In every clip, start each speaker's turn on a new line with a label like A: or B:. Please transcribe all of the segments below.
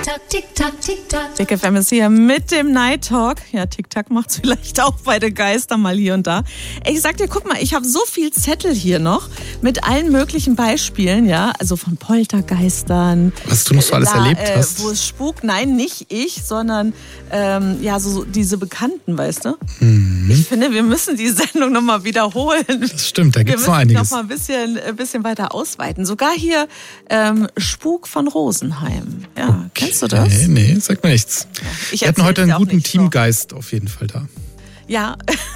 A: Big FM ist hier mit dem Night Talk. Ja, Tic-Tac macht's vielleicht auch bei den Geistern mal hier und da. Ich sag dir, guck mal, ich habe so viel Zettel hier noch mit allen möglichen Beispielen, ja, also von Poltergeistern.
B: Was du noch so alles erlebt hast.
A: Wo es spukt, nein, nicht ich, sondern so diese Bekannten, weißt du? Ich finde, wir müssen die Sendung nochmal wiederholen.
B: Das stimmt, da gibt's noch einiges.
A: Wir müssen noch mal ein bisschen weiter ausweiten. Sogar hier Spuk von Rosenheim. Ja, okay. Kennst du das?
B: Nee, sag mir nichts. Wir hatten heute einen guten Teamgeist auf jeden Fall da.
A: Ja,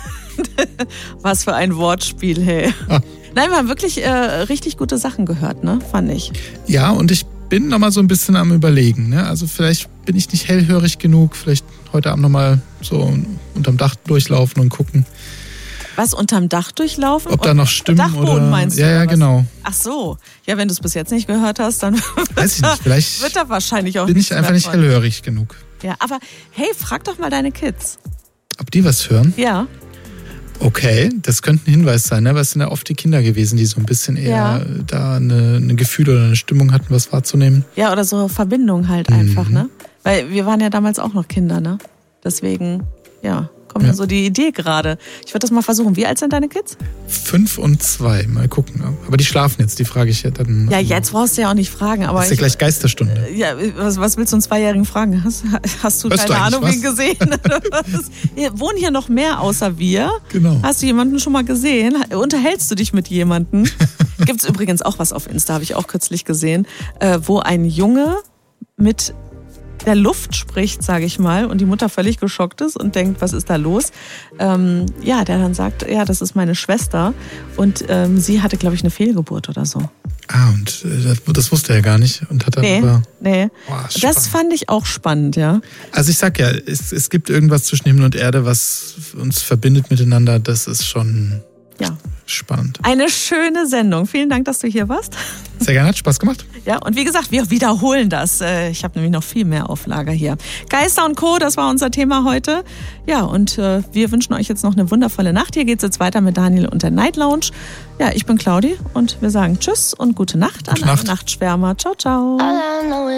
A: was für ein Wortspiel, hey. Ah. Nein, wir haben wirklich richtig gute Sachen gehört, ne? Fand ich.
B: Ja, und ich bin noch mal so ein bisschen am Überlegen, ne? Also vielleicht bin ich nicht hellhörig genug, vielleicht heute Abend noch mal so unterm Dach durchlaufen und gucken.
A: Was, unterm Dach durchlaufen?
B: Ob da noch Stimmen
A: Dachboden
B: oder...
A: meinst du?
B: Ja, genau.
A: Ach so. Ja, wenn du es bis jetzt nicht gehört hast, dann
B: weiß ich nicht, vielleicht
A: wird da wahrscheinlich auch
B: bin ich einfach nicht hellhörig genug.
A: Ja, aber hey, frag doch mal deine Kids.
B: Ob die was hören?
A: Ja.
B: Okay, das könnte ein Hinweis sein, ne? Weil es sind ja oft die Kinder gewesen, die so ein bisschen eher da ein Gefühl oder eine Stimmung hatten, was wahrzunehmen. Ja,
A: oder so Verbindung halt einfach, ne? Weil wir waren ja damals auch noch Kinder, ne? Deswegen, ja, kommt mir so die Idee gerade. Ich würde das mal versuchen. Wie alt sind deine Kids?
B: 5 und 2, mal gucken. Aber die schlafen jetzt, die frage ich ja dann.
A: Ja, jetzt brauchst du ja auch nicht fragen. Aber
B: das ist ja gleich Geisterstunde.
A: Ja, was willst du einen 2-Jährigen fragen? Hast du keine Ahnung, wen gesehen? Wohnen hier noch mehr außer wir?
B: Genau.
A: Hast du jemanden schon mal gesehen? Unterhältst du dich mit jemandem? Gibt es übrigens auch was auf Insta, habe ich auch kürzlich gesehen, wo ein Junge mit der Luft spricht, sage ich mal, und die Mutter völlig geschockt ist und denkt, was ist da los? Der dann sagt, ja, das ist meine Schwester und sie hatte, glaube ich, eine Fehlgeburt oder so.
B: Ah, und das wusste er gar nicht und hat dann
A: Nee. Boah, das fand ich auch spannend, ja.
B: Also ich sag ja, es gibt irgendwas zwischen Himmel und Erde, was uns verbindet miteinander, das ist schon spannend.
A: Eine schöne Sendung. Vielen Dank, dass du hier warst.
B: Sehr gerne, hat Spaß gemacht.
A: Ja, und wie gesagt, wir wiederholen das. Ich habe nämlich noch viel mehr auf Lager hier. Geister und Co., das war unser Thema heute. Ja, und wir wünschen euch jetzt noch eine wundervolle Nacht. Hier geht's jetzt weiter mit Daniel und der Night Lounge. Ja, ich bin Claudi und wir sagen Tschüss und gute Nacht an alle Nachtschwärmer. Ciao, ciao.